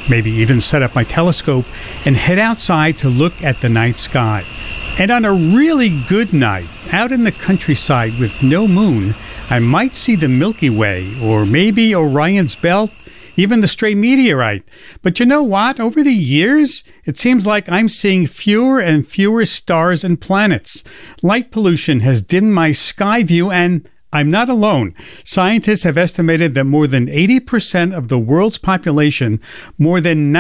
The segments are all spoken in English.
maybe even set up my telescope and head outside to look at the night sky. And on a really good night, out in the countryside with no moon, I might see the Milky Way, or maybe Orion's Belt, even the stray meteorite. But you know what? Over the years, it seems like I'm seeing fewer and fewer stars and planets. Light pollution has dimmed my sky view, and I'm not alone. Scientists have estimated that more than 80% of the world's population, more than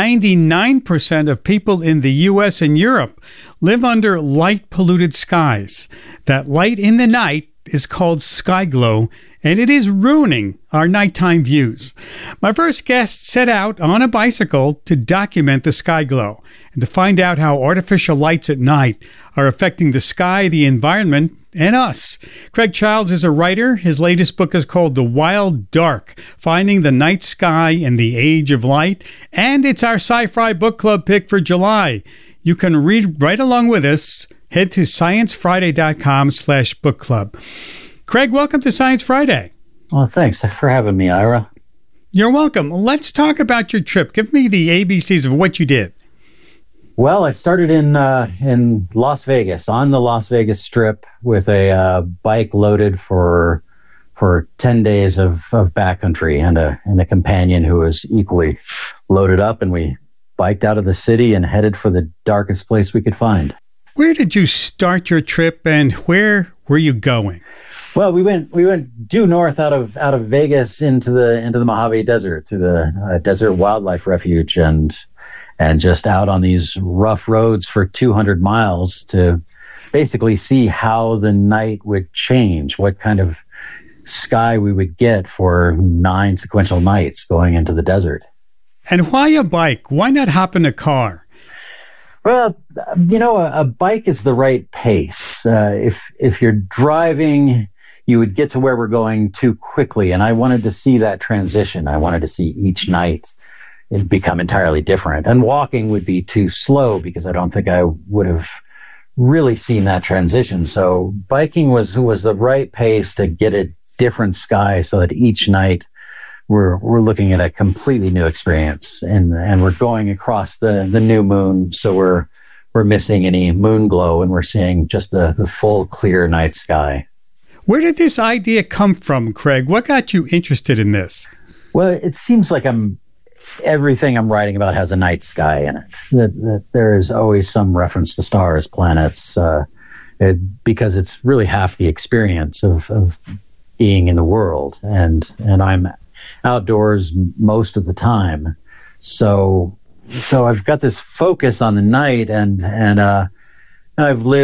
99% of people in the US and Europe, live under light-polluted skies. That light in the night is called sky glow, and it is ruining our nighttime views. My first guest set out on a bicycle to document the sky glow and to find out how artificial lights at night are affecting the sky, the environment, and us. Craig Childs is a writer. His latest book is called The Wild Dark, Finding the Night Sky in the Age of Light, and it's our Sci-Fi Book Club pick for July. You can read right along with us. Head to sciencefriday.com/book club. Craig, welcome to Science Friday. Well, thanks for having me, Ira. You're welcome. Let's talk about your trip. Give me the ABCs of what you did. Well, I started in Las Vegas, on the Las Vegas Strip, with a bike loaded for 10 days of backcountry and a companion who was equally loaded up, and we biked out of the city and headed for the darkest place we could find. Where did you start your trip, and where were you going? Well, we went due north out of Vegas into the Mojave Desert, to the Desert Wildlife Refuge, and just out on these rough roads for 200 miles to basically see how the night would change, what kind of sky we would get for 9 sequential nights going into the desert. And why a bike? Why not hop in a car? Well, a bike is the right pace. If you're driving, you would get to where we're going too quickly. And I wanted to see that transition. I wanted to see each night it become entirely different. And walking would be too slow because I don't think I would have really seen that transition. So biking was the right pace to get a different sky so that each night we're looking at a completely new experience, and we're going across the new moon, so we're missing any moon glow, and we're seeing just the full clear night sky. Where did this idea come from, Craig? What got you interested in this? Well, it seems like everything I'm writing about has a night sky in it. That there is always some reference to stars, planets, because it's really half the experience of being in the world, and I'm outdoors most of the time, so I've got this focus on the night, and I've lived